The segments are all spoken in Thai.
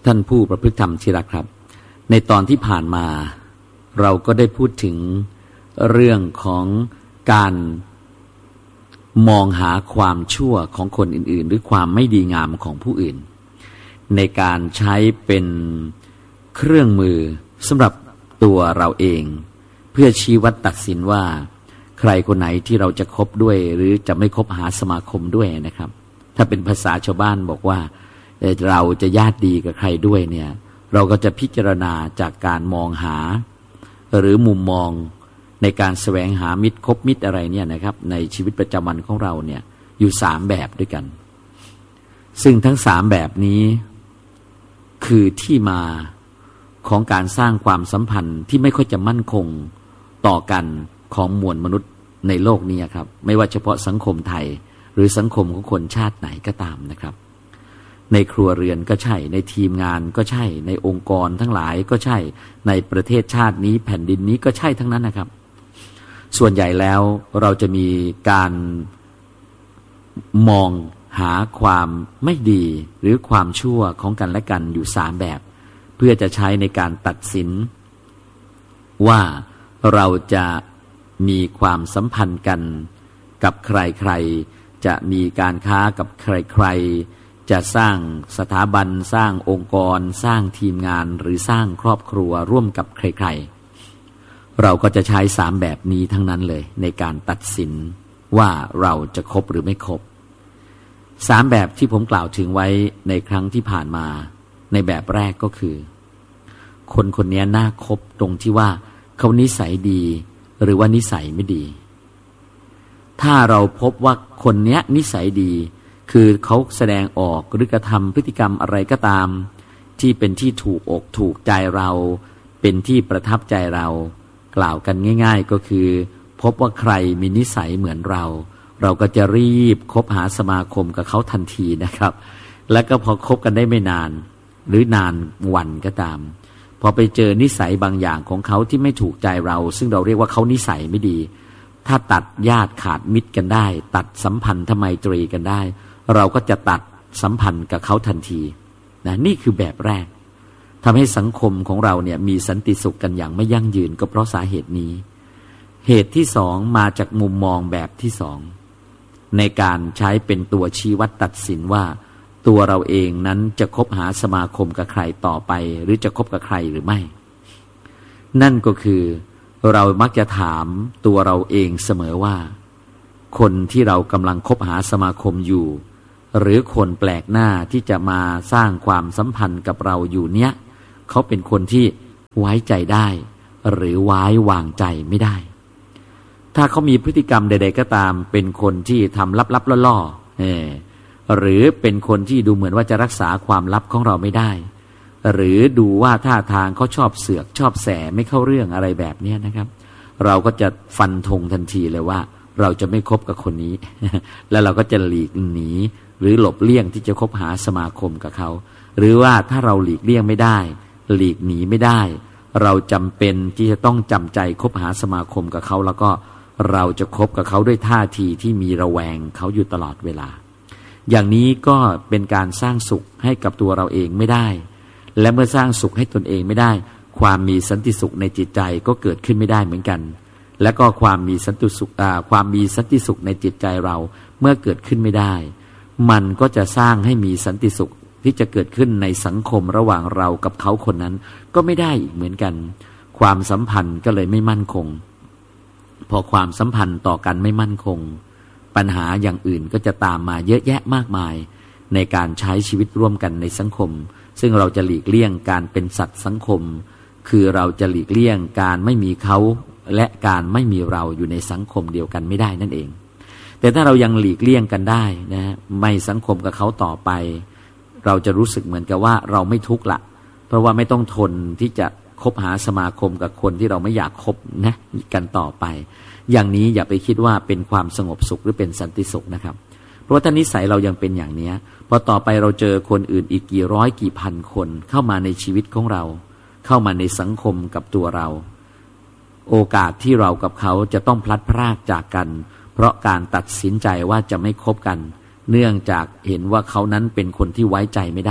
ท่านผู้ประพฤติธรรมที่รักครับในตอนที่ผ่านมาเราก็ได้พูดถึงเรื่องของการมองหาความชั่วของคนอื่นๆหรือความไม่ดีงามของผู้อื่นในการใช้เป็นเครื่องมือสำหรับตัวเราเองเพื่อชี้วัดตัดสินว่าใครคนไหนที่เราจะคบด้วยหรือจะไม่คบหาสมาคมด้วยนะครับถ้าเป็นภาษาชาวบ้านบอกว่าเราจะญาติดีกับใครด้วยเนี่ยเราก็จะพิจารณาจากการมองหาหรือมุมมองในการแสวงหามิตรคบมิตรอะไรเนี่ยนะครับในชีวิตประจำวันของเราเนี่ยอยู่3แบบด้วยกันซึ่งทั้ง3แบบนี้คือที่มาของการสร้างความสัมพันธ์ที่ไม่ค่อยจะมั่นคงต่อกันของมวลมนุษย์ในโลกนี้ครับไม่ว่าเฉพาะสังคมไทยหรือสังคมของคนชาติไหนก็ตามนะครับในครัวเรือนก็ใช่ในทีมงานก็ใช่ในองค์กรทั้งหลายก็ใช่ในประเทศชาตินี้แผ่นดินนี้ก็ใช่ทั้งนั้นนะครับส่วนใหญ่แล้วเราจะมีการมองหาความไม่ดีหรือความชั่วของกันและกันอยู่3แบบเพื่อจะใช้ในการตัดสินว่าเราจะมีความสัมพันธ์กันกับใครๆจะมีการค้ากับใครๆจะสร้างสถาบันสร้างองค์กรสร้างทีมงานหรือสร้างครอบครัวร่วมกับใครๆเราก็จะใช้3แบบนี้ทั้งนั้นเลยในการตัดสินว่าเราจะคบหรือไม่คบ3แบบที่ผมกล่าวถึงไว้ในครั้งที่ผ่านมาในแบบแรกก็คือคนคนนี้น่าคบตรงที่ว่าเขานิสัยดีหรือว่านิสัยไม่ดีถ้าเราพบว่าคนนี้นิสัยดีคือเขาแสดงออกหรือกระทำพฤติกรรมอะไรก็ตามที่เป็นที่ถูกอกถูกใจเราเป็นที่ประทับใจเรากล่าวกันง่ายๆก็คือพบว่าใครมีนิสัยเหมือนเราก็จะรีบคบหาสมาคมกับเขาทันทีนะครับแล้วก็พอคบกันได้ไม่นานหรือนานวันก็ตามพอไปเจอนิสัยบางอย่างของเขาที่ไม่ถูกใจเราซึ่งเราเรียกว่าเขานิสัยไม่ดีถ้าตัดญาติขาดมิตรกันได้ตัดสัมพันธไมตรีกันได้เราก็จะตัดสัมพันธ์กับเขาทันทีนะนี่คือแบบแรกทำให้สังคมของเราเนี่ยมีสันติสุขกันอย่างไม่ยั่งยืนก็เพราะสาเหตุนี้เหตุที่2มาจากมุมมองแบบที่2ในการใช้เป็นตัวชี้วัดตัดสินว่าตัวเราเองนั้นจะคบหาสมาคมกับใครต่อไปหรือจะคบกับใครหรือไม่นั่นก็คือเรามักจะถามตัวเราเองเสมอว่าคนที่เรากำลังคบหาสมาคมอยู่หรือคนแปลกหน้าที่จะมาสร้างความสัมพันธ์กับเราอยู่เนี้ยเขาเป็นคนที่ไว้ใจได้หรือไว้วางใจไม่ได้ถ้าเขามีพฤติกรรมใดๆก็ตามเป็นคนที่ทำลับๆล่อๆหรือเป็นคนที่ดูเหมือนว่าจะรักษาความลับของเราไม่ได้หรือดูว่าท่าทางเขาชอบเสือกชอบแสไม่เข้าเรื่องอะไรแบบนี้นะครับเราก็จะฟันธงทันทีเลยว่าเราจะไม่คบกับคนนี้ แล้วเราก็จะหลีกหนีหรือหลบเลี่ยงที่จะคบหาสมาคมกับเขาหรือว่าถ้าเราหลีกเลี่ยงไม่ได้หลีกหนีไม่ได้เราจำเป็นที่จะต้องจำใจคบหาสมาคมกับเขาแล้วก็เราจะคบกับเขาด้วยท่าทีที่มีระแวงเขาอยู่ตลอดเวลาอย่างนี้ก็เป็นการสร้างสุขให้กับตัวเราเองไม่ได้และเมื่อสร้างสุขให้ตนเองไม่ได้ความมีสันติสุขในจิตใจก็เกิดขึ้นไม่ได้เหมือนกันและก็ความมีสันติสุขในจิตใจเราเมื่อเกิดขึ้นไม่ได้มันก็จะสร้างให้มีสันติสุขที่จะเกิดขึ้นในสังคมระหว่างเรากับเขาคนนั้นก็ไม่ได้อีกเหมือนกันความสัมพันธ์ก็เลยไม่มั่นคงพอความสัมพันธ์ต่อกันไม่มั่นคงปัญหาอย่างอื่นก็จะตามมาเยอะแยะมากมายในการใช้ชีวิตร่วมกันในสังคมซึ่งเราจะหลีกเลี่ยงการเป็นสัตว์สังคมคือเราจะหลีกเลี่ยงการไม่มีเขาและการไม่มีเราอยู่ในสังคมเดียวกันไม่ได้นั่นเองแต่ถ้าเรายังหลีกเลี่ยงกันได้นะไม่สังคมกับเขาต่อไปเราจะรู้สึกเหมือนกับว่าเราไม่ทุกข์ละเพราะว่าไม่ต้องทนที่จะคบหาสมาคมกับคนที่เราไม่อยากคบนะกันต่อไปอย่างนี้อย่าไปคิดว่าเป็นความสงบสุขหรือเป็นสันติสุขนะครับเพราะว่าถ้านิสัยเรายังเป็นอย่างนี้พอต่อไปเราเจอคนอื่นอีกกี่ร้อยกี่พันคนเข้ามาในชีวิตของเราเข้ามาในสังคมกับตัวเราโอกาสที่เรากับเขาจะต้องพลัดพรากจากกันเพราะการตัดสินใจว่าจะไม่คบกันเนื่องจากเห็นว่าเขานั้นเป็นคนที่ไว้ใจไม่ได้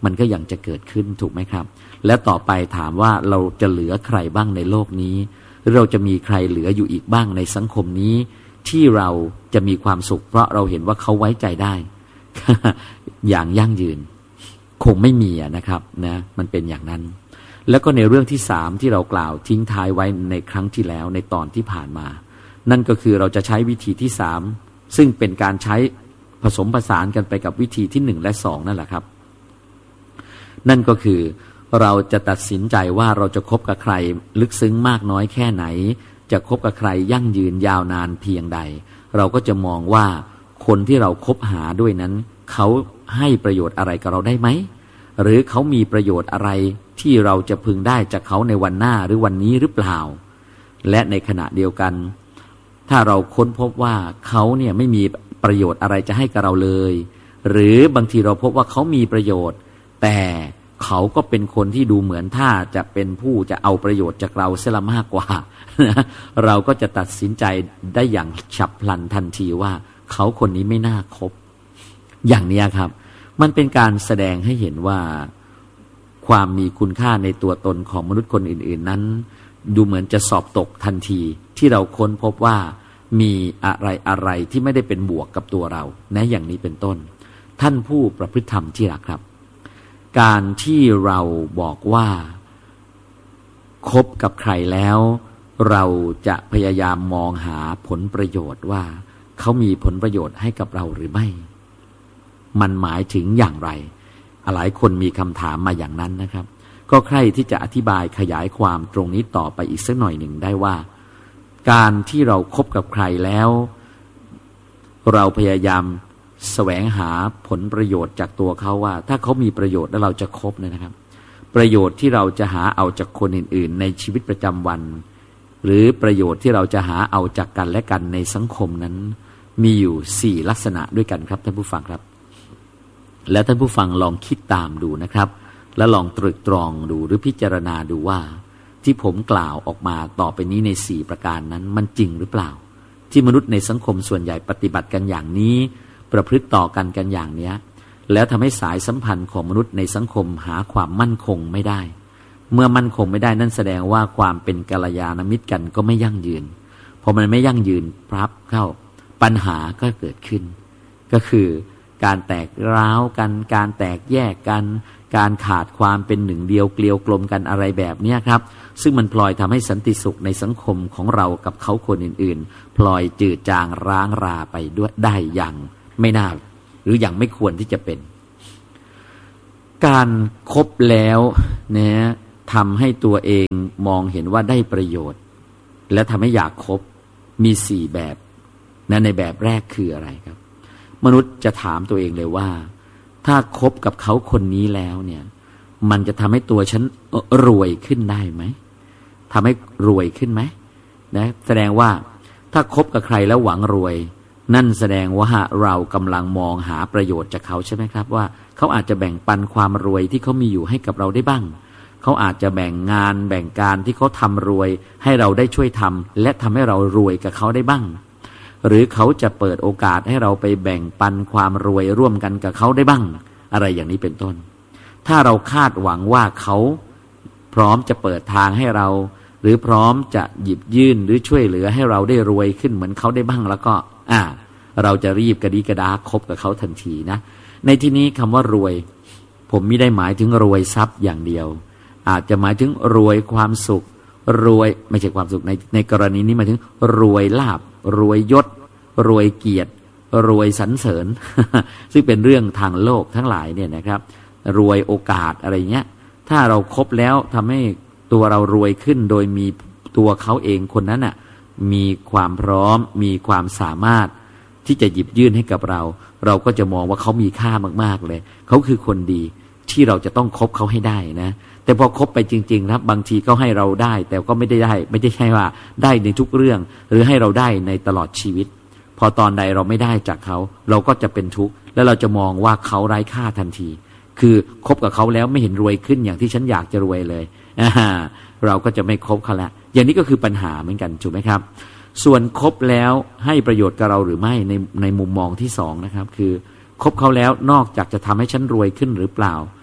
มันก็ยังจะเกิดขึ้นถูกไหมครับและต่อไปถามว่าเราจะเหลือใครบ้างในโลกนี้หรือเราจะมีใครเหลืออยู่อีกบ้างในสังคมนี้ที่เราจะมีความสุขเพราะเราเห็นว่าเขาไว้ใจได้ อย่างยั่งยืนคงไม่มีนะครับนะมันเป็นอย่างนั้นแล้วก็ในเรื่องที่สามที่เรากล่าวทิ้งท้ายไว้ในครั้งที่แล้วในตอนที่ผ่านมานั่นก็คือเราจะใช้วิธีที่สามซึ่งเป็นการใช้ผสมผสานกันไปกับวิธีที่หนึ่งและสองนั่นแหละครับนั่นก็คือเราจะตัดสินใจว่าเราจะคบกับใครลึกซึ้งมากน้อยแค่ไหนจะคบกับใครยั่งยืนยาวนานเพียงใดเราก็จะมองว่าคนที่เราคบหาด้วยนั้นเขาให้ประโยชน์อะไรกับเราได้ไหมหรือเขามีประโยชน์อะไรที่เราจะพึงได้จากเขาในวันหน้าหรือวันนี้หรือเปล่าและในขณะเดียวกันถ้าเราค้นพบว่าเขาเนี่ยไม่มีประโยชน์อะไรจะให้กับเราเลยหรือบางทีเราพบว่าเขามีประโยชน์แต่เขาก็เป็นคนที่ดูเหมือนถ้าจะเป็นผู้จะเอาประโยชน์จากเราเสียละมากกว่าเราก็จะตัดสินใจได้อย่างฉับพลันทันทีว่าเขาคนนี้ไม่น่าคบอย่างนี้ครับมันเป็นการแสดงให้เห็นว่าความมีคุณค่าในตัวตนของมนุษย์คนอื่นๆนั้นดูเหมือนจะสอบตกทันทีที่เราค้นพบว่ามีอะไรที่ไม่ได้เป็นบวกกับตัวเรานะอย่างนี้เป็นต้นท่านผู้ประพฤติธรรมที่รักครับการที่เราบอกว่าคบกับใครแล้วเราจะพยายามมองหาผลประโยชน์ว่าเขามีผลประโยชน์ให้กับเราหรือไม่มันหมายถึงอย่างไรหลายคนมีคำถามมาอย่างนั้นนะครับก็ใคร่ที่จะอธิบายขยายความตรงนี้ต่อไปอีกสักหน่อยหนึ่งได้ว่าการที่เราคบกับใครแล้วเราพยายามแสวงหาผลประโยชน์จากตัวเขาว่าถ้าเขามีประโยชน์แล้วเราจะคบนะครับประโยชน์ที่เราจะหาเอาจากคนอื่นๆในชีวิตประจำวันหรือประโยชน์ที่เราจะหาเอาจากกันและกันในสังคมนั้นมีอยู่4ลักษณะด้วยกันครับท่านผู้ฟังครับและท่านผู้ฟังลองคิดตามดูนะครับและลองตรึกตรองดูหรือพิจารณาดูว่าที่ผมกล่าวออกมาต่อไปนี้ใน4ประการนั้นมันจริงหรือเปล่าที่มนุษย์ในสังคมส่วนใหญ่ปฏิบัติกันอย่างนี้ประพฤติต่อกันอย่างเนี้ยแล้วทำให้สายสัมพันธ์ของมนุษย์ในสังคมหาความมั่นคงไม่ได้เมื่อมั่นคงไม่ได้นั่นแสดงว่าความเป็นกัลยาณมิตรกันก็ไม่ยั่งยืนพอมันไม่ยั่งยืนปั๊บเข้าปัญหาก็เกิดขึ้นก็คือการแตกร้าวกันการแตกแยกกันการขาดความเป็นหนึ่งเดียวเกลียวกลมกันอะไรแบบนี้ครับซึ่งมันพลอยทำให้สันติสุขในสังคมของเรากับเขาคนอื่นๆพลอยจืดจางร้างราไปด้วยได้อย่างไม่น่าหรืออย่างไม่ควรที่จะเป็นการคบแล้วเนี่ยทำให้ตัวเองมองเห็นว่าได้ประโยชน์และทำให้อยากคบมี4แบบนะในแบบแรกคืออะไรครับมนุษย์จะถามตัวเองเลยว่าถ้าคบกับเขาคนนี้แล้วเนี่ยมันจะทำให้ตัวฉันรวยขึ้นได้ไหมทำให้รวยขึ้นไหมนะแสดงว่าถ้าคบกับใครแล้วหวังรวยนั่นแสดงว่าเรากำลังมองหาประโยชน์จากเขาใช่ไหมครับว่าเขาอาจจะแบ่งปันความรวยที่เขามีอยู่ให้กับเราได้บ้างเขาอาจจะแบ่งงานแบ่งการที่เขาทำรวยให้เราได้ช่วยทำและทำให้เรารวยกับเขาได้บ้างหรือเขาจะเปิดโอกาสให้เราไปแบ่งปันความรวยร่วมกันกับเขาได้บ้างอะไรอย่างนี้เป็นต้นถ้าเราคาดหวังว่าเขาพร้อมจะเปิดทางให้เราหรือพร้อมจะหยิบยื่นหรือช่วยเหลือให้เราได้รวยขึ้นเหมือนเขาได้บ้างแล้วก็เราจะรีบกระดีกระดาคบกับเขาทันทีนะในที่นี้คำว่ารวยผมไม่ได้หมายถึงรวยทรัพย์อย่างเดียวอาจจะหมายถึงรวยความสุขรวยไม่ใช่ความสุขในกรณีนี้หมายถึงรวยลาภรวยยศรวยเกียรติรวยสรรเสริญ ซึ่งเป็นเรื่องทางโลกทั้งหลายเนี่ยนะครับรวยโอกาสอะไรเงี้ยถ้าเราครบแล้วทำให้ตัวเรารวยขึ้นโดยมีตัวเขาเองคนนั้นน่ะมีความพร้อมมีความสามารถที่จะหยิบยื่นให้กับเราเราก็จะมองว่าเขามีค่ามากๆเลยเขาคือคนดีที่เราจะต้องคบเขาให้ได้นะแต่พอคบไปจริงๆครับบางทีเขาให้เราได้แต่ก็ไม่ได้ใช่ว่าได้ในทุกเรื่องหรือให้เราได้ในตลอดชีวิตพอตอนใดเราไม่ได้จากเขาเราก็จะเป็นทุกข์แล้วเราจะมองว่าเขาไร้ค่าทันทีคือคบกับเขาแล้วไม่เห็นรวยขึ้นอย่างที่ฉันอยากจะรวยเลยเราก็จะไม่คบเขาละอย่างนี้ก็คือปัญหาเหมือนกันถูกไหมครับส่วนคบแล้วให้ประโยชน์กับเราหรือไม่ในมุมมองที่2นะครับคือคบเขาแล้วนอกจากจะทำให้ฉันรวยขึ้นหรือเปล่า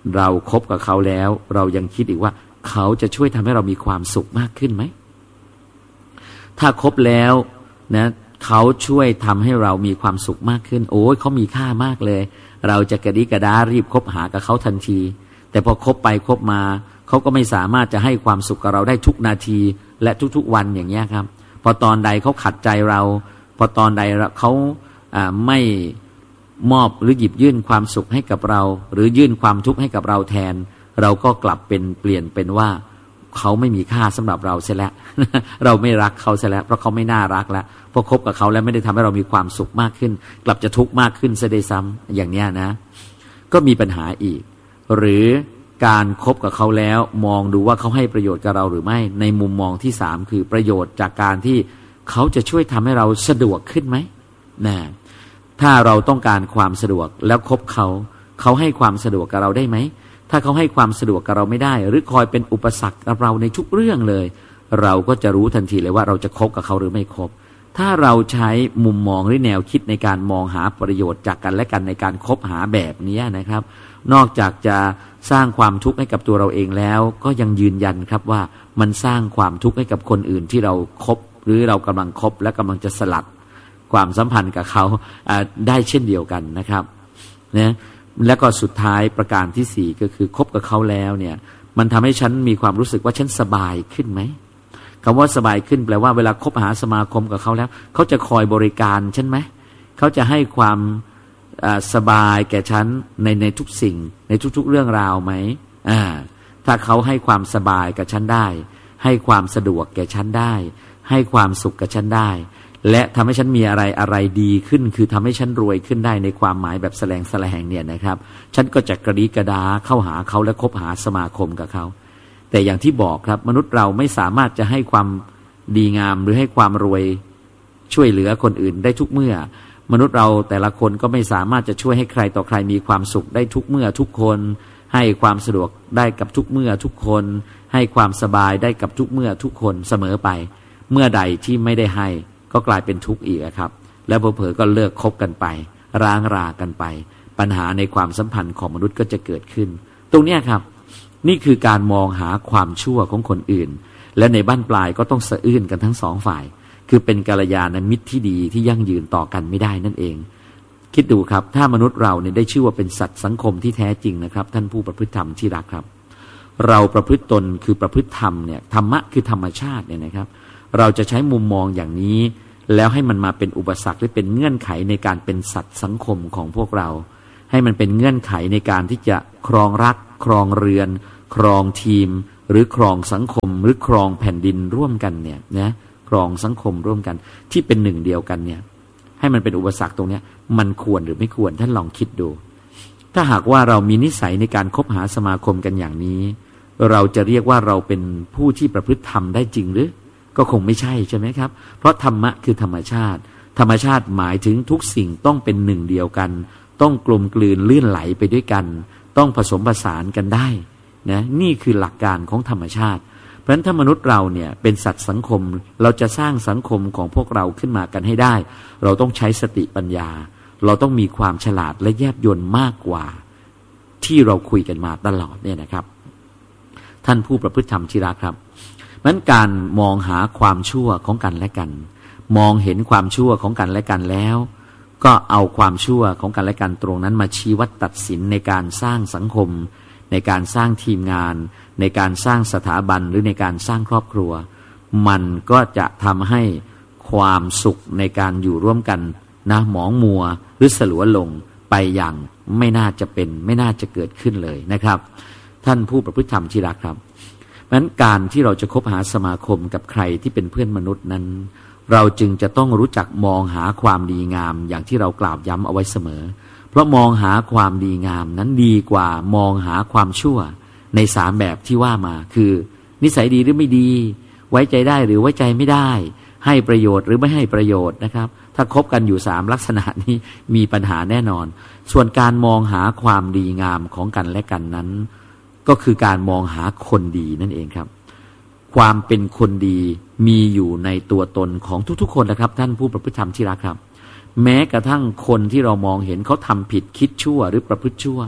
เราคบกับเขาแล้วเรายังคิดอีกว่าเขาจะช่วยทำให้เรามีความสุขมากขึ้นไหมถ้าคบแล้วนะเขาช่วยทำให้เรามีความสุขมากขึ้นโอ้ยเขามีค่ามากเลยเราจะกระดิกระดารีบคบหากับเขาทันทีแต่พอคบไปคบมาเขาก็ไม่สามารถจะให้ความสุขกับเราได้ทุกนาทีและทุกๆวันอย่างเงี้ยครับพอตอนใดเขาขัดใจเราพอตอนใดเขาไม่มอบหรือหยิบยื่นความสุขให้กับเราหรือยื่นความทุกข์ให้กับเราแทนเราก็กลับเป็นเปลี่ยนเป็นว่าเขาไม่มีค่าสำหรับเราเสียแล้ว เราไม่รักเขาเสียแล้วเพราะเขาไม่น่ารักแล้วพอคบกับเขาแล้วไม่ได้ทำให้เรามีความสุขมากขึ้นกลับจะทุกข์มากขึ้นซะด้วยซ้ำอย่างเนี้ยนะก็มีปัญหาอีกหรือการคบกับเขาแล้วมองดูว่าเขาให้ประโยชน์กับเราหรือไม่ในมุมมองที่สามคือประโยชน์จากการที่เขาจะช่วยทำให้เราสะดวกขึ้นไหมนะถ้าเราต้องการความสะดวกแล้วคบเขาให้ความสะดวกกับเราได้ไหมถ้าเขาให้ความสะดวกกับเราไม่ได้หรือคอยเป็นอุปสรรคกับเราในทุกเรื่องเลยเราก็จะรู้ทันทีเลยว่าเราจะคบกับเขาหรือไม่คบถ้าเราใช้มุมมองหรือแนวคิดในการมองหาประโยชน์จากกันและกันในการคบหาแบบนี้นะครับนอกจากจะสร้างความทุกข์ให้กับตัวเราเองแล้วก็ยังยืนยันครับว่ามันสร้างความทุกข์ให้กับคนอื่นที่เราคบหรือเรากำลังคบและกำลังจะสลัดความสัมพันธ์กับเขาได้เช่นเดียวกันนะครับนะแล้วก็สุดท้ายประการที่สี่ก็คือคบกับเขาแล้วเนี่ยมันทำให้ฉันมีความรู้สึกว่าฉันสบายขึ้นไหมคำว่าสบายขึ้นแปลว่าเวลาคบหาสมาคมกับเขาแล้วเขาจะคอยบริการฉันไหมเขาจะให้ความสบายแก่ฉันในทุกสิ่งในทุกๆเรื่องราวไหมถ้าเขาให้ความสบายกับฉันได้ให้ความสะดวกแก่ฉันได้ให้ความสุขกับฉันได้และทำให้ฉันมีอะไรดีขึ้นคือทำให้ฉันรวยขึ้นได้ในความหมายแบบแสลงเนี่ยนะครับฉันก็จะกระดิกระดาเข้าหาเขาและคบหาสมาคมกับเขาแต่อย่างที่บอกครับมนุษย์เราไม่สามารถจะให้ความดีงามหรือให้ความรวยช่วยเหลือคนอื่นได้ทุกเมื่อมนุษย์เราแต่ละคนก็ไม่สามารถจะช่วยให้ใครต่อใครมีความสุขได้ทุกเมื่อทุกคนให้ความสะดวกได้กับทุกเมื่อทุกคนให้ความสบายได้กับทุกเมื่อทุกคนเสมอไปเมื่อใดที่ไม่ได้ให้ก็กลายเป็นทุกข์อีกครับแล้วเผลอๆก็เลิกคบกันไปร้างรากันไปปัญหาในความสัมพันธ์ของมนุษย์ก็จะเกิดขึ้นตรงนี้ครับนี่คือการมองหาความชั่วของคนอื่นและในบั้นปลายก็ต้องสะอื้นกันทั้งสองฝ่ายคือเป็นกัลยาณมิตรที่ดีที่ยั่งยืนต่อกันไม่ได้นั่นเองคิดดูครับถ้ามนุษย์เราเนี่ยได้ชื่อว่าเป็นสัตว์สังคมที่แท้จริงนะครับท่านผู้ประพฤติธรรมที่รักครับเราประพฤติตนคือประพฤติธรรมเนี่ยธรรมะคือธรรมชาติเนี่ยนะครับเราจะใช้มุมมองอย่างนี้แล้วให้มันมาเป็นอุปสรรคหรือเป็นเงื่อนไขในการเป็นสัตว์สังคมของพวกเราให้มันเป็นเงื่อนไขในการที่จะครองรักครองเรือนครองทีมหรือครองสังคมหรือครองแผ่นดินร่วมกันเนี่ยนะครองสังคมร่วมกันที่เป็นหนึ่งเดียวกันเนี่ยให้มันเป็นอุปสรรคตรงนี้มันควรหรือไม่ควรท่านลองคิดดูถ้าหากว่าเรามีนิสัยในการคบหาสมาคมกันอย่างนี้เราจะเรียกว่าเราเป็นผู้ที่ประพฤติธรรมได้จริงหรือก็คงไม่ใช่ใช่ไหมครับเพราะธรรมะคือธรรมชาติธรรมชาติหมายถึงทุกสิ่งต้องเป็นหนึ่งเดียวกันต้องกลมกลืนลื่นไหลไปด้วยกันต้องผสมผสานกันได้นะนี่คือหลักการของธรรมชาติเพราะฉะนั้นถ้ามนุษย์เราเนี่ยเป็นสัตว์สังคมเราจะสร้างสังคมของพวกเราขึ้นมากันให้ได้เราต้องใช้สติปัญญาเราต้องมีความฉลาดและแยบยลมากกว่าที่เราคุยกันมาตลอดเนี่ยนะครับท่านผู้ประพฤติธรรมที่รักครับนั้นการมองหาความชั่วของกันและกันมองเห็นความชั่วของกันและกันแล้วก็เอาความชั่วของกันและกันตรงนั้นมาชี้วัดตัดสินในการสร้างสังคมในการสร้างทีมงานในการสร้างสถาบันหรือในการสร้างครอบครัวมันก็จะทำให้ความสุขในการอยู่ร่วมกันนะหมองมัวหรือสลัวลงไปอย่างไม่น่าจะเป็นไม่น่าจะเกิดขึ้นเลยนะครับท่านผู้ประพฤติธรรมที่รักครับเพราะฉะนั้นการที่เราจะคบหาสมาคมกับใครที่เป็นเพื่อนมนุษย์นั้นเราจึงจะต้องรู้จักมองหาความดีงามอย่างที่เรากล่าวย้ำเอาไว้เสมอเพราะมองหาความดีงามนั้นดีกว่ามองหาความชั่วในสามแบบที่ว่ามาคือนิสัยดีหรือไม่ดีไว้ใจได้หรือไว้ใจไม่ได้ให้ประโยชน์หรือไม่ให้ประโยชน์นะครับถ้าคบกันอยู่สามลักษณะนี้มีปัญหาแน่นอนส่วนการมองหาความดีงามของกันและกันนั้นก็คือการมองหาคนดีนั่นเองครับความเป็นคนดีมีอยู่ในตัวตนของทุกๆคนนะครับท่านผู้ประพฤติธรรมที่รักครับแม้กระทั่งคนที่เรามองเห็นเขาทำผิดคิดชั่วหรือประพฤติชั่วเข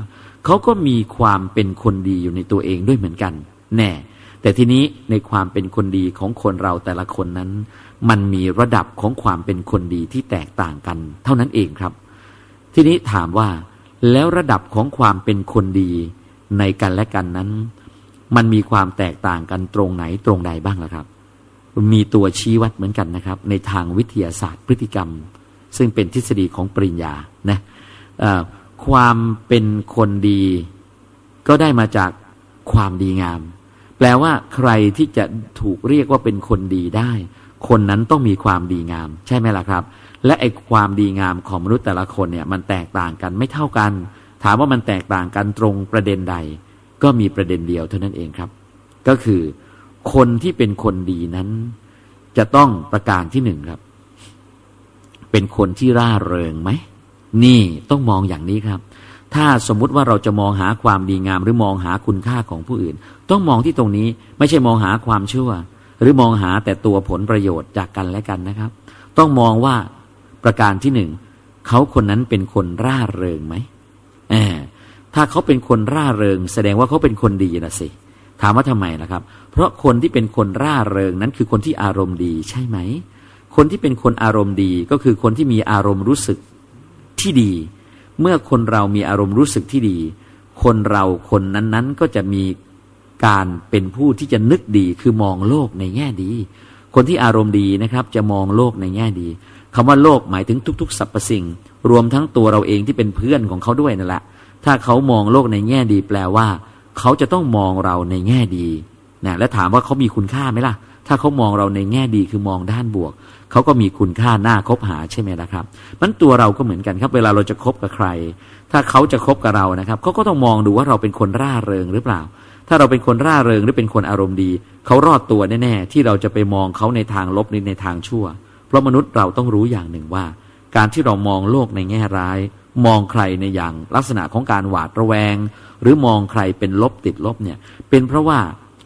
เขาก็มีความเป็นคนดีอยู่ในตัวเองด้วยเหมือนกันแน่แต่ทีนี้ในความเป็นคนดีของคนเราแต่ละคนนั้นมันมีระดับของความเป็นคนดีที่แตกต่างกันเท่านั้นเองครับทีนี้ถามว่าแล้วระดับของความเป็นคนดีในกันและกันนั้นมันมีความแตกต่างกันตรงไหนตรงใดบ้างล่ะครับมีตัวชี้วัดเหมือนกันนะครับในทางวิทยาศาสตร์พฤติกรรมซึ่งเป็นทฤษฎีของปริญญานะความเป็นคนดีก็ได้มาจากความดีงามแปลว่าใครที่จะถูกเรียกว่าเป็นคนดีได้คนนั้นต้องมีความดีงามใช่ไหมล่ะครับและไอ้ความดีงามของมนุษย์แต่ละคนเนี่ยมันแตกต่างกันไม่เท่ากันถามว่ามันแตกต่างกันตรงประเด็นใดก็มีประเด็นเดียวเท่านั้นเองครับก็คือคนที่เป็นคนดีนั้นจะต้องประการที่หนึ่งครับเป็นคนที่ร่าเริงไหมนี่ต้องมองอย่างนี้ครับถ้าสมมุติว่าเราจะมองหาความดีงามหรือมองหาคุณค่าของผู้อื่นต้องมองที่ตรงนี้ไม่ใช่มองหาความชั่วหรือมองหาแต่ตัวผลประโยชน์จากกันและกันนะครับต้องมองว่าประการที่หนึ่งเขาคนนั้นเป็นคนร่าเริงไหมถ้าเขาเป็นคนร่าเริงแสดงว่าเขาเป็นคนดีนะสิถามว่าทำไมล่ะครับเพราะคนที่เป็นคนร่าเริงนั้นคือคนที่อารมณ์ดีใช่ไหมคนที่เป็นคนอารมณ์ดีก็คือคนที่มีอารมณ์รู้สึกที่ดีเมื่อคนเรามีอารมณ์รู้สึกที่ดีคนเราคนนั้นๆก็จะมีการเป็นผู้ที่จะนึกดีคือมองโลกในแง่ดีคนที่อารมณ์ดีนะครับจะมองโลกในแง่ดีคำว่าโลกหมายถึงทุกๆสรรพสิ่งรวมทั้งตัวเราเองที่เป็นเพื่อนของเขาด้วยนั่นแหละถ้าเขามองโลกในแง่ดีแปลว่าเขาจะต้องมองเราในแง่ดีนะและถามว่าเขามีคุณค่าไหมล่ะถ้าเขามองเราในแง่ดีคือมองด้านบวกเขาก็มีคุณค่าน่าคบหาใช่ไหมล่ะครับมันตัวเราก็เหมือนกันครับเวลาเราจะคบกับใครถ้าเขาจะคบกับเรานะครับเขาก็ต้องมองดูว่าเราเป็นคนร่าเริงหรือเปล่าถ้าเราเป็นคนร่าเริงหรือเป็นคนอารมณ์ดีเขารอดตัวแน่ๆที่เราจะไปมองเขาในทางลบในทางชั่วเพราะมนุษย์เราต้องรู้อย่างหนึ่งว่าการที่เรามองโลกในแง่ร้ายมองใครในอย่างลักษณะของการหวาดระแวงหรือมองใครเป็นลบติดลบเนี่ยเป็นเพราะว่า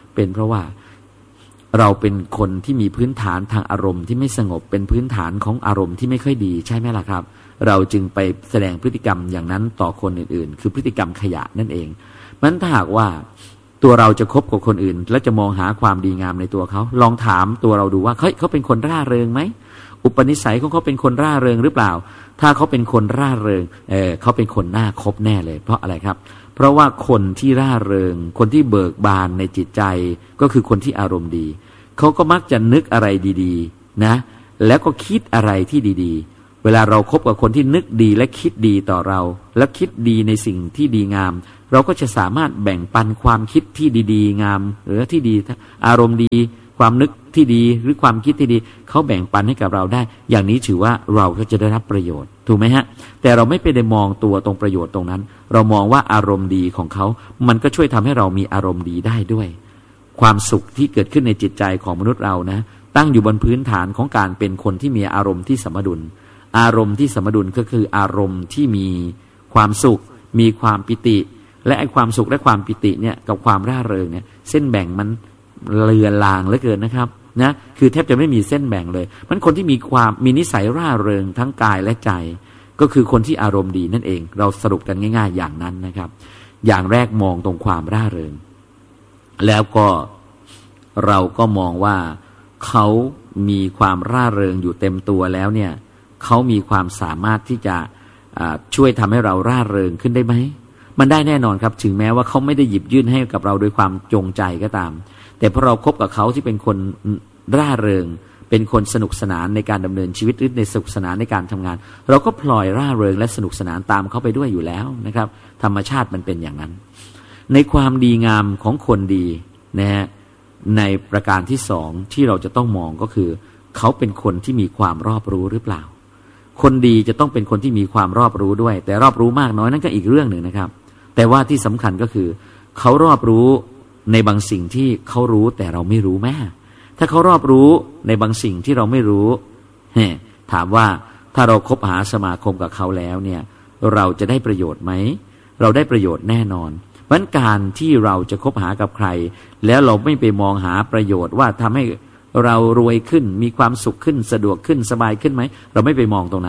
เราเป็นคนที่มีพื้นฐานทางอารมณ์ที่ไม่สงบเป็นพื้นฐานของอารมณ์ที่ไม่ค่อยดีใช่ไหมล่ะครับเราจึงไปแสดงพฤติกรรมอย่างนั้นต่อคนอื่นๆคือพฤติกรรมขยะนั่นเองมันถ้าหากว่าตัวเราจะคบกับคนอื่นแล้วจะมองหาความดีงามในตัวเขาลองถามตัวเราดูว่าเขาเป็นคนร่าเริงไหมอุปนิสัยของเขาเป็นคนร่าเริงหรือเปล่าถ้าเขาเป็นคนร่าเริงเขาเป็นคนน่าคบแน่เลยเพราะอะไรครับเพราะว่าคนที่ร่าเริงคนที่เบิกบานในจิตใจก็คือคนที่อารมณ์ดีเขาก็มักจะนึกอะไรดีๆนะแล้วก็คิดอะไรที่ดีๆเวลาเราคบกับคนที่นึกดีและคิดดีต่อเราและคิดดีในสิ่งที่ดีงามเราก็จะสามารถแบ่งปันความคิดที่ดีๆงามหรือที่ดีอารมณ์ดีความนึกที่ดีหรือความคิดที่ดีเขาแบ่งปันให้กับเราได้อย่างนี้ถือว่าเราก็จะได้รับประโยชน์ถูกไหมฮะแต่เราไม่ไปได้มองตัวตรงประโยชน์ตรงนั้นเรามองว่าอารมณ์ดีของเขามันก็ช่วยทำให้เรามีอารมณ์ดีได้ด้วยความสุขที่เกิดขึ้นในจิตใจของมนุษย์เรานะตั้งอยู่บนพื้นฐานของการเป็นคนที่มีอารมณ์ที่สมดุลอารมณ์ที่สมดุลก็คืออารมณ์ที่มีความสุขมีความปิติและไอ้ความสุขและความปิติเนี่ยกับความร่าเริงเนี่ยเส้นแบ่งมันเลือนลางเหลือเกินนะครับนะคือแทบจะไม่มีเส้นแบ่งเลยมันคนที่มีนิสัยร่าเริงทั้งกายและใจก็คือคนที่อารมณ์ดีนั่นเองเราสรุปกันง่ายๆอย่างนั้นนะครับอย่างแรกมองตรงความร่าเริงแล้วก็เราก็มองว่าเขามีความร่าเริงอยู่เต็มตัวแล้วเนี่ยเขามีความสามารถที่จะช่วยทำให้เราร่าเริงขึ้นได้ไหมมันได้แน่นอนครับถึงแม้ว่าเขาไม่ได้หยิบยื่นให้กับเราโดยความจงใจก็ตามแต่พอเราคบกับเขาที่เป็นคนร่าเริงเป็นคนสนุกสนานในการดำเนินชีวิตหรือในสนุกสนานในการทำงานเราก็พลอยร่าเริงและสนุกสนานตามเขาไปด้วยอยู่แล้วนะครับธรรมชาติมันเป็นอย่างนั้นในความดีงามของคนดีนะฮะในประการที่สองที่เราจะต้องมองก็คือเขาเป็นคนที่มีความรอบรู้หรือเปล่าคนดีจะต้องเป็นคนที่มีความรอบรู้ด้วยแต่รอบรู้มากน้อยนั่นก็อีกเรื่องหนึ่งนะครับแต่ว่าที่สำคัญก็คือเขารอบรู้ในบางสิ่งที่เขารู้แต่เราไม่รู้แม่ถ้าเขารอบรู้ในบางสิ่งที่เราไม่รู้ถามว่าถ้าเราคบหาสมาคมกับเขาแล้วเนี่ยเราจะได้ประโยชน์ไหมเราได้ประโยชน์แน่นอนเพราะการที่เราจะคบหากับใครแล้วเราไม่ไปมองหาประโยชน์ว่าทำให้เรารวยขึ้นมีความสุขขึ้นสะดวกขึ้นสบายขึ้นไหมเราไม่ไปมองตรงนั้น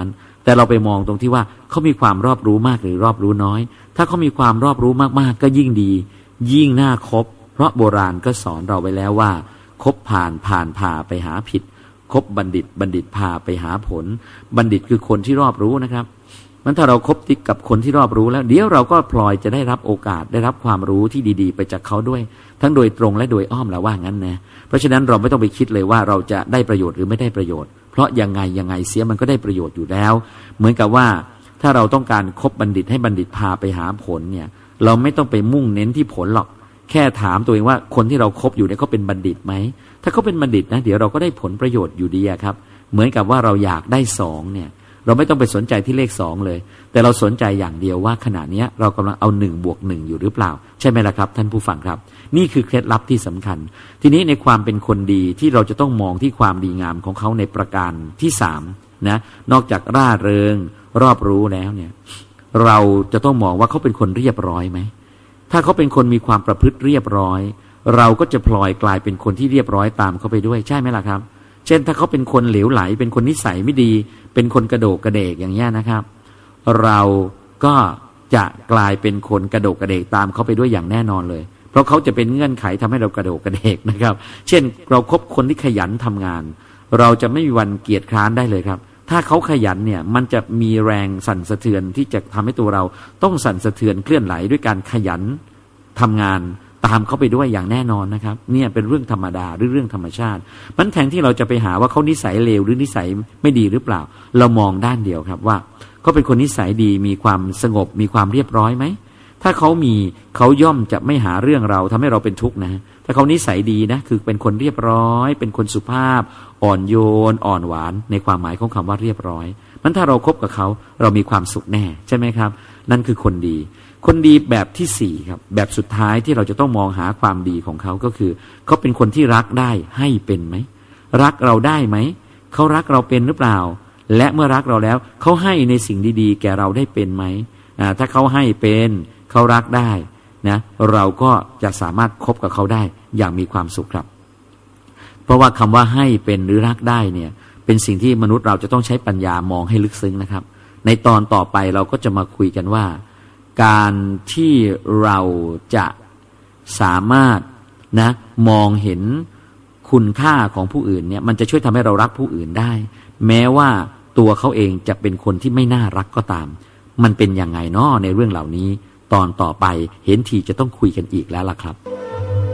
แต่เราไปมองตรงที่ว่าเขามีความรอบรู้มากหรือรอบรู้น้อยถ้าเขามีความรอบรู้มากๆก็ยิ่งดียิ่งน่าคบเพราะโบราณก็สอนเราไว้แล้วว่าคบผ่านพาไปหาผิดคบบัณฑิตพาไปหาผลบัณฑิตคือคนที่รอบรู้นะครับมันถ้าเราคบติดกับคนที่รอบรู้แล้วเดี๋ยวเราก็พลอยจะได้รับโอกาสได้รับความรู้ที่ดีๆไปจากเขาด้วยทั้งโดยตรงและโดยอ้อมแล้วว่างั้นนะเพราะฉะนั้นเราไม่ต้องไปคิดเลยว่าเราจะได้ประโยชน์หรือไม่ได้ประโยชน์เพราะยังไงเสียมันก็ได้ประโยชน์อยู่แล้วเหมือนกับว่าถ้าเราต้องการคบบัณฑิตให้บัณฑิตพาไปหาผลเนี่ยเราไม่ต้องไปมุ่งเน้นที่ผลหรอกแค่ถามตัวเองว่าคนที่เราคบอยู่เนี่ยเขาเป็นบัณฑิตไหมถ้าเขาเป็นบัณฑิตนะเดี๋ยวเราก็ได้ผลประโยชน์อยู่ดีครับเหมือนกับว่าเราอยากได้2เนี่ยเราไม่ต้องไปสนใจที่เลข2เลยแต่เราสนใจอย่างเดียวว่าขณะนี้เรากำลังเอา1 บวก 1อยู่หรือเปล่าใช่ไหมล่ะครับท่านผู้ฟังครับนี่คือเคล็ดลับที่สำคัญทีนี้ในความเป็นคนดีที่เราจะต้องมองที่ความดีงามของเขาในประการที่3นะนอกจากร่าเริงรอบรู้แล้วเนี่ยเราจะต้องมองว่าเขาเป็นคนเรียบร้อยไหมถ้าเขาเป็นคนมีความประพฤติเรียบร้อยเราก็จะพลอยกลายเป็นคนที่เรียบร้อยตามเขาไปด้วยใช่ไหมล่ะครับเช่นถ้าเขาเป็นคนเหลวไหลเป็นคนนิสัยไม่ดีเป็นคนกระโดกกระเดกอย่างนี้นะครับเราก็จะกลายเป็นคนกระโดกกระเดกตามเขาไปด้วยอย่างแน่นอนเลยเพราะเขาจะเป็นเงื่อนไขทำให้เรากระโดกกระเดกนะครับเช่นเราคบคนที่ขยันทำงานเราจะไม่มีวันเกียจคร้านได้เลยครับถ้าเขาขยันเนี่ยมันจะมีแรงสั่นสะเทือนที่จะทำให้ตัวเราต้องสั่นสะเทือนเคลื่อนไหลด้วยการขยันทำงานตามเขาไปด้วยอย่างแน่นอนนะครับเนี่ยเป็นเรื่องธรรมดาหรือเรื่องธรรมชาติมันแทนที่เราจะไปหาว่าเขานิสัยเลวหรือนิสัยไม่ดีหรือเปล่าเรามองด้านเดียวครับว่าเขาเป็นคนนิสัยดีมีความสงบมีความเรียบร้อยไหมถ้าเขาย่อมจะไม่หาเรื่องเราทำให้เราเป็นทุกข์นะถ้าเขานิสัยดีนะคือเป็นคนเรียบร้อยเป็นคนสุภาพอ่อนโยนอ่อนหวานในความหมายของคำว่าเรียบร้อยมันถ้าเราคบกับเขาเรามีความสุขแน่ใช่ไหมครับนั่นคือคนดีคนดีแบบที่4ครับแบบสุดท้ายที่เราจะต้องมองหาความดีของเขาก็คือเขาเป็นคนที่รักได้ให้เป็นไหมรักเราได้ไหมเขารักเราเป็นหรือเปล่าและเมื่อรักเราแล้วเขาให้ในสิ่งดีๆแก่เราได้เป็นไหมถ้าเขาให้เป็นเขารักได้นะเราก็จะสามารถคบกับเขาได้อย่างมีความสุขครับเพราะว่าคำว่าให้เป็นหรือรักได้เนี่ยเป็นสิ่งที่มนุษย์เราจะต้องใช้ปัญญามองให้ลึกซึ้งนะครับในตอนต่อไปเราก็จะมาคุยกันว่าการที่เราจะสามารถนะมองเห็นคุณค่าของผู้อื่นเนี่ยมันจะช่วยทำให้เรารักผู้อื่นได้แม้ว่าตัวเขาเองจะเป็นคนที่ไม่น่ารักก็ตามมันเป็นยังไงเนาะในเรื่องเหล่านี้ตอนต่อไปเห็นทีจะต้องคุยกันอีกแล้วล่ะครับ